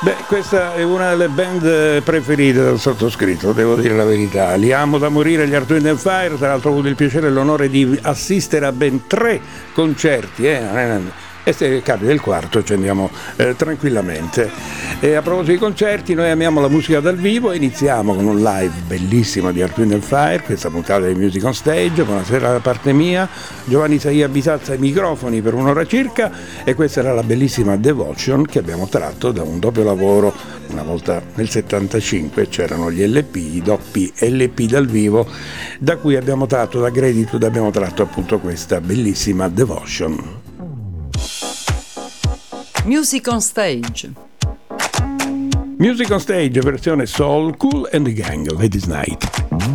Beh, questa è una delle band preferite del sottoscritto, devo dire la verità. Li amo da morire, gli Earth, Wind and Fire. Tra l'altro ho avuto il piacere e l'onore di assistere a ben 3 concerti, e se capita il quarto ci andiamo tranquillamente. E a proposito di concerti, noi amiamo la musica dal vivo e iniziamo con un live bellissimo di Earth, Wind and Fire, questa puntata di Music on Stage. Buonasera da parte mia, Giovanni Saia Bisazza ai microfoni per un'ora circa, e questa era la bellissima Devotion che abbiamo tratto da un doppio lavoro. Una volta nel 75 c'erano gli LP, i doppi LP dal vivo, da cui abbiamo tratto, da Gratitude abbiamo tratto appunto questa bellissima Devotion. Music on Stage. Music on Stage, versione Soul, Kool and the Gang, Ladies Night.